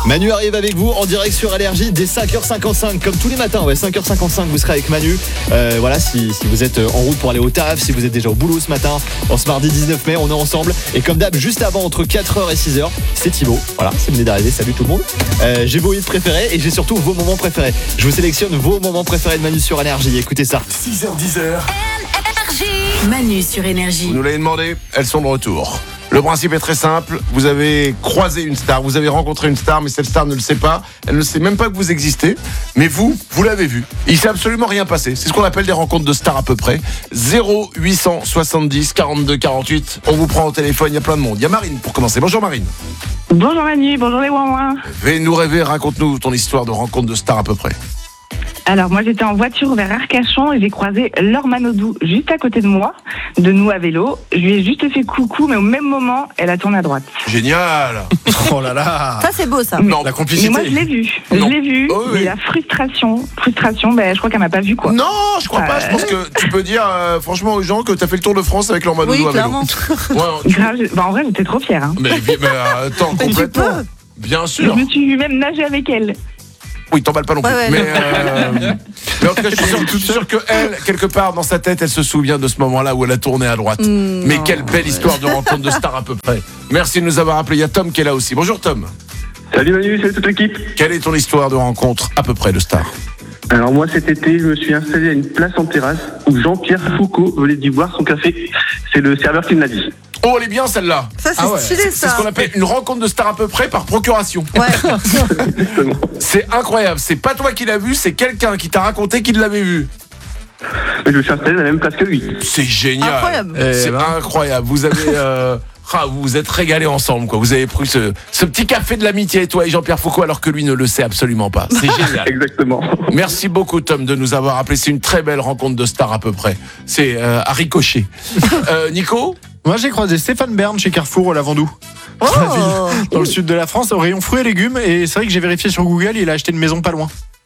Manu arrive avec vous en direct sur Allergie dès 5h55 comme tous les matins. Ouais, 5h55 vous serez avec Manu. Voilà, si vous êtes en route pour aller au taf, si vous êtes déjà au boulot ce matin, en ce mardi 19 mai, on est ensemble. Et comme d'hab, juste avant, entre 4h et 6h, c'est Thibaut. Voilà, c'est venu d'arriver, salut tout le monde. J'ai vos hits préférés et j'ai surtout vos moments préférés. Je vous sélectionne vos moments préférés de Manu sur Allergie. Écoutez ça. 6h10. Manu sur Énergie. Vous nous l'avez demandé, elles sont de retour. Le principe est très simple, vous avez croisé une star, vous avez rencontré une star, mais cette star ne le sait pas, elle ne sait même pas que vous existez, mais vous l'avez vu. Il ne s'est absolument rien passé, c'est ce qu'on appelle des rencontres de stars à peu près. 0870 42 48, on vous prend au téléphone, il y a plein de monde. Il y a Marine pour commencer, bonjour Marine. Bonjour Manu, bonjour les ouin-ouin. Fais-nous rêver, raconte-nous ton histoire de rencontre de stars à peu près. Alors moi j'étais en voiture vers Arcachon et j'ai croisé Laure Manodou juste à côté de moi, de nous à vélo. Je lui ai juste fait coucou, mais au même moment, elle a tourné à droite. Génial. Oh là là. Ça c'est beau ça. Non, La Mais complicité. moi je l'ai vu, Oh, oui. mais la frustration, je crois qu'elle m'a pas vu quoi. Non, je crois pas, je pense que tu peux dire franchement aux gens que tu as fait le tour de France avec leur Manodou Oui, à vélo. clairement. Ouais, Grave, en vrai j'étais trop fière. Hein. mais attends, Mais tu complètement. peux. Bien Je sûr. me suis même nager avec elle. Oui, t'emballes pas non plus. Ouais, mais en tout cas, je suis sûr que elle, quelque part dans sa tête, elle se souvient de ce moment-là où elle a tourné à droite. Mais non. quelle belle histoire de rencontre de star à peu près. Merci de nous avoir appelé. Il y a Tom qui est là aussi. Bonjour Tom. Salut Manu, salut toute l'équipe. Quelle est ton histoire de rencontre à peu près de star? Alors moi cet été, je me suis installé à une place en terrasse où Jean-Pierre Foucault venait d'y boire son café. C'est le serveur qui me l'a dit. Oh, elle est bien celle-là. Ça c'est stylé C'est ça. ce qu'on appelle une rencontre de star à peu près par procuration. Ouais. Exactement. C'est incroyable. C'est pas toi qui l'as vu, c'est quelqu'un qui t'a raconté qu'il l'avait vu. Mais je me suis installé dans la même place que lui. C'est génial. Incroyable. C'est incroyable. Vous avez vous vous êtes régalés ensemble quoi. Vous avez pris ce petit café de l'amitié toi et Jean-Pierre Foucault alors que lui ne le sait absolument pas. C'est génial. Exactement. Merci beaucoup Tom de nous avoir appelé. C'est une très belle rencontre de stars à peu près. C'est à ricocher. Nico? Moi j'ai croisé Stéphane Bern chez Carrefour au Lavandou, Oh. dans le sud de la France, au rayon fruits et légumes, et c'est vrai que j'ai vérifié sur Google, il a acheté une maison pas loin.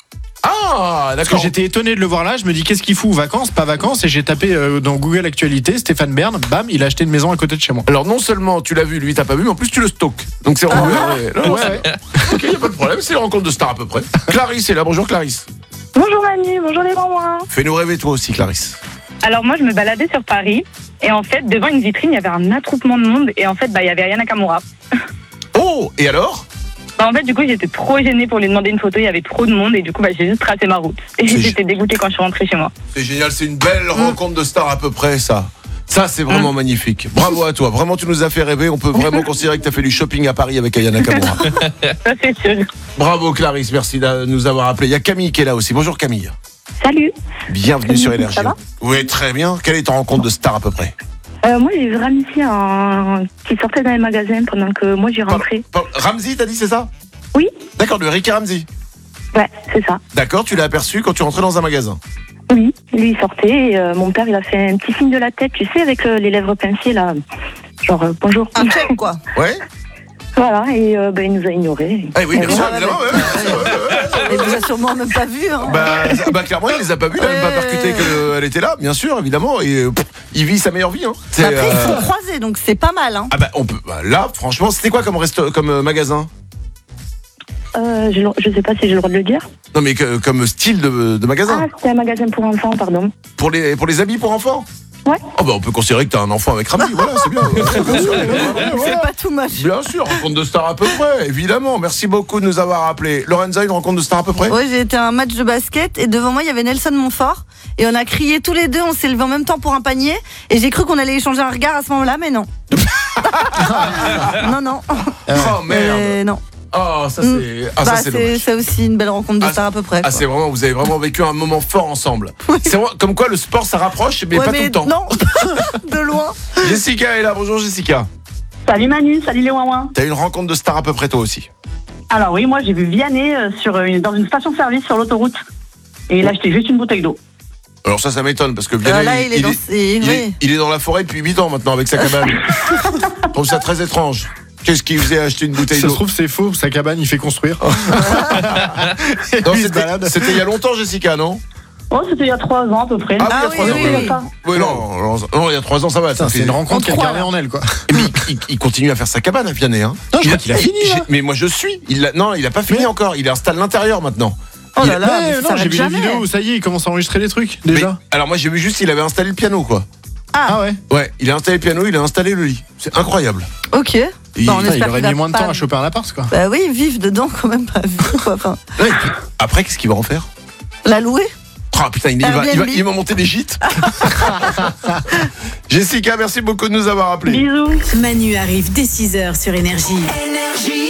Ah Parce que d'accord. j'étais étonné de le voir là, je me dis qu'est-ce qu'il fout, vacances, pas vacances, et j'ai tapé dans Google Actualité Stéphane Bern, bam, il a acheté une maison à côté de chez moi. Alors non seulement tu l'as vu, lui t'as pas vu, mais en plus tu le stockes. Donc c'est vraiment. Ouais. Ok, y a pas de problème. C'est une rencontre de stars à peu près. Clarisse est là. Bonjour Clarisse. Bonjour Manu, bonjour les ouin-ouin. Fais-nous rêver toi aussi Clarisse. Alors moi je me baladais sur Paris et en fait devant une vitrine il y avait un attroupement de monde et en fait il y avait Aya Nakamura. Oh, et alors? En fait, du coup, j'étais trop gênée pour lui demander une photo. Il y avait trop de monde et du coup, j'ai juste tracé ma route. Et C'est j'étais dégoûtée quand je suis rentrée chez moi. C'est génial, c'est une belle rencontre de stars à peu près ça. Ça c'est vraiment magnifique. Bravo à toi, vraiment tu nous as fait rêver. On peut vraiment considérer que tu as fait du shopping à Paris avec Aya Nakamura. Ça, c'est sûr. Bravo Clarisse, merci de nous avoir appelé. Il y a Camille qui est là aussi. Bonjour Camille. Salut. Bienvenue sur Énergie. Ça va Oui, très bien. Quelle est ta rencontre de star à peu près? Moi, j'ai vu Ramsey qui sortait dans les magasins pendant que moi, j'y rentrais. Ramsey, t'as dit c'est ça? Oui. D'accord, de Rick et Ramsey. Ouais, c'est ça. D'accord, tu l'as aperçu quand tu rentrais dans un magasin. Oui, lui, il sortait et mon père, il a fait un petit signe de la tête, tu sais, avec les lèvres pincées, là. Genre, bonjour. Un check quoi. Ouais. Voilà, et il nous a ignorés. Eh oui, bien sûr, ouais, évidemment. Il vous a sûrement même pas vu. Hein. Clairement, il les a pas vus, il a même pas percuté qu'elle était là, bien sûr, évidemment. Et il vit sa meilleure vie. Hein. C'est, Après ils sont croisés donc c'est pas mal. Hein. Ah bah on peut. Bah, là, franchement, c'était quoi comme magasin? Je sais pas si j'ai le droit de le dire. Non mais comme style de magasin. Ah, c'était un magasin pour enfants, pardon. Pour les habits pour enfants. Ouais. Oh bah on peut considérer que t'as un enfant avec Ramsey, voilà, c'est bien. Bien sûr, C'est pas tout moche. bien sûr, rencontre de star à peu près, évidemment. Merci beaucoup de nous avoir appelé. Lorenza, une rencontre de star à peu près? Ouais, j'ai été à un match de basket et devant moi il y avait Nelson Montfort et on a crié tous les deux, on s'est levé en même temps pour un panier et j'ai cru qu'on allait échanger un regard à ce moment-là mais non. non. Oh merde. Non. Oh, ça c'est. Ah, ça c'est dommage. c'est aussi une belle rencontre de star à peu près. Ah, quoi. c'est vraiment, vous avez vraiment vécu un moment fort ensemble. C'est vraiment, comme quoi le sport ça rapproche, mais Ouais, pas tout le temps. Non, de loin. Jessica est là, bonjour Jessica. Salut Manu, salut les ouin-ouin. T'as une rencontre de star à peu près toi aussi. Alors oui, moi j'ai vu Vianney dans une station-service sur l'autoroute. Et il a acheté juste une bouteille d'eau. Alors ça m'étonne parce que Vianney, Là, il est dans ses... il est dans la forêt depuis 8 ans maintenant avec sa cabane. Je trouve ça très étrange. Qu'est-ce qu'il faisait acheter une bouteille Ça d'eau? se trouve c'est faux, sa cabane il fait construire. Et Non, puis, il se balade. c'était il y a longtemps Jessica, non? Oh, c'était il y a 3 ans à peu près. Ah oui, il y a 3 ans. oui, oui. Oui, non, il y a 3 ans, ça va. Putain, ça c'est fait- une rencontre On qui a te croit, gardé là. en elle, quoi. Mais il continue à faire sa cabane à Vianney. Hein. Non, je crois qu'il a fini, là. Mais moi, je suis. Non, il a pas fini Mais- encore. Il installe l'intérieur maintenant. Oh là là, mais ça non, j'ai s'arrête vu les jamais. vidéos où ça y est, il commence à enregistrer les trucs, Mais- déjà. alors, moi, j'ai vu juste qu'il avait installé le piano, quoi. Ah ouais. Ouais, il a installé le piano, il a installé le lit. C'est incroyable. Ok. Il- Bah, on Putain, il espère aurait qu'il mis va moins de pas- temps à choper un appart, quoi. Bah oui, vivre dedans quand même pas vivre, quoi. Enfin, Ouais, et puis, après, qu'est-ce qu'il va en faire? la louer. Ah putain, il va monter des gîtes. Jessica, merci beaucoup de nous avoir appelés. Bisous. Manu arrive dès 6h sur Énergie.